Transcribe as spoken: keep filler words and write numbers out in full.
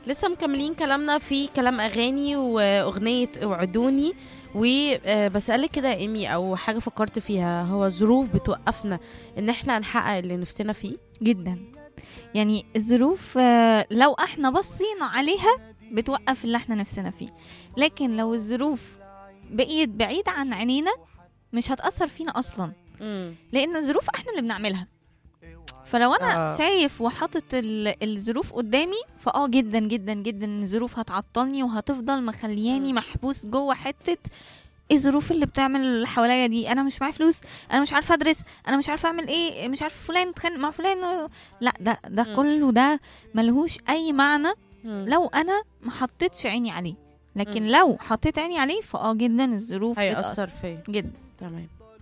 لسه مكملين كلامنا في كلام اغاني واغنيه وعدوني. وبسألك كده يا ايمي، او حاجه فكرت فيها، هو الظروف بتوقفنا ان احنا نحقق اللي نفسنا فيه؟ جدا. يعني الظروف آه، لو احنا بصينا عليها بتوقف اللي احنا نفسنا فيه، لكن لو الظروف بقيت بعيدة عن عينينا مش هتأثر فينا أصلا، امم لأن الظروف احنا اللي بنعملها. فلو انا آه. آه. شايف وحاطط ال- الظروف قدامي، فاه جدا جدا جدا الظروف هتعطلني وهتفضل مخلياني مم. محبوس جوه حتة ايه الظروف اللي بتعمل اللي حواليا دي. انا مش معايا فلوس، انا مش عارفه ادرس، انا مش عارفه اعمل ايه، مش عارفه فلان اتخانق مع فلان. لا، ده ده مم. كله ده ملهوش اي معنى مم. لو انا ما حطيتش عيني عليه. لكن مم. لو حطيت عيني عليه فاه جدا الظروف بتأثر هيأثر فيا. جدا. تمام.